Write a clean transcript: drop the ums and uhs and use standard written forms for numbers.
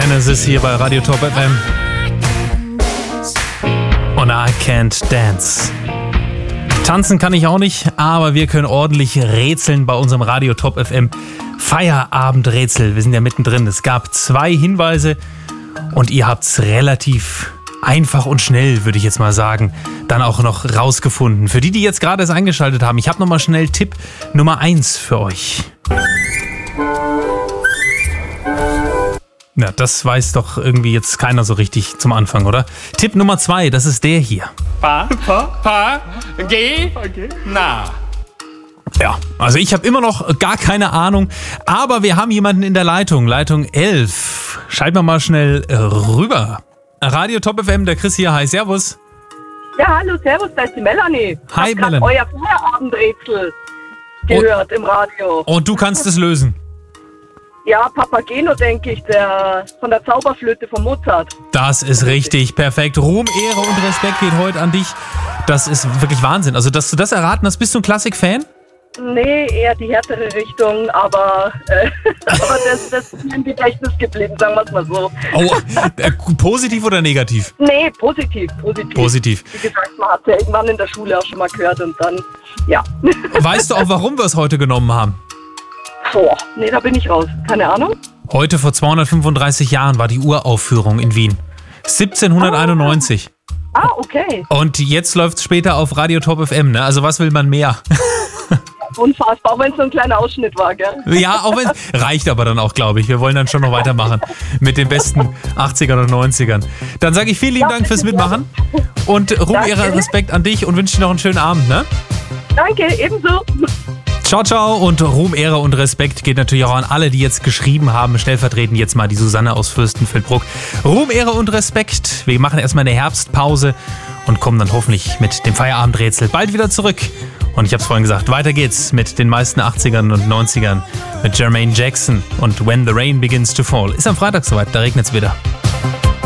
Genesis hier bei Radio Top FM. Und I Can't Dance. Tanzen kann ich auch nicht, aber wir können ordentlich rätseln bei unserem Radio Top FM Feierabendrätsel. Wir sind ja mittendrin. Es gab 2 Hinweise und ihr habt es relativ einfach und schnell, würde ich jetzt mal sagen, dann auch noch rausgefunden. Für die jetzt gerade es eingeschaltet haben, ich habe nochmal schnell Tipp Nummer 1 für euch. Ja, das weiß doch irgendwie jetzt keiner so richtig zum Anfang, oder? Tipp Nummer 2, das ist der hier. Na. Ja, also ich habe immer noch gar keine Ahnung, aber wir haben jemanden in der Leitung, Leitung 11. Schalten wir mal schnell rüber. Radio Top FM, der Chris hier, hi, servus. Ja, hallo, servus, da ist die Melanie. Hi, ich habe Melanie. euer Feierabendrätsel gehört im Radio. Und du kannst es lösen. Ja, Papageno, denke ich, der von der Zauberflöte von Mozart. Das ist richtig, perfekt. Ruhm, Ehre und Respekt geht heute an dich. Das ist wirklich Wahnsinn. Also, dass du das erraten hast, bist du ein Klassik-Fan? Nee, eher die härtere Richtung, aber das ist mir im Gedächtnis geblieben, sagen wir es mal so. Oh, positiv oder negativ? Nee, positiv. Positiv. Wie gesagt, man hat es ja irgendwann in der Schule auch schon mal gehört und dann, ja. Weißt du auch, warum wir es heute genommen haben? Boah, nee, da bin ich raus. Keine Ahnung. Heute vor 235 Jahren war die Uraufführung in Wien. 1791. Ah, okay. Und jetzt läuft es später auf Radio Top FM, ne? Also was will man mehr? Unfassbar, auch wenn es so ein kleiner Ausschnitt war, gell? Ja, auch wenn reicht aber dann auch, glaube ich. Wir wollen dann schon noch weitermachen mit den besten 80ern und 90ern. Dann sage ich vielen lieben Dank fürs Mitmachen und Ruhm, Ehre, Respekt an dich und wünsche dir noch einen schönen Abend, ne? Danke, ebenso. Ciao, ciao und Ruhm, Ehre und Respekt geht natürlich auch an alle, die jetzt geschrieben haben. Stellvertretend jetzt mal die Susanne aus Fürstenfeldbruck. Ruhm, Ehre und Respekt. Wir machen erstmal eine Herbstpause und kommen dann hoffentlich mit dem Feierabendrätsel bald wieder zurück. Und ich habe es vorhin gesagt, weiter geht's mit den meisten 80ern und 90ern mit Jermaine Jackson und When the Rain Begins to Fall. Ist am Freitag soweit, da regnet's wieder.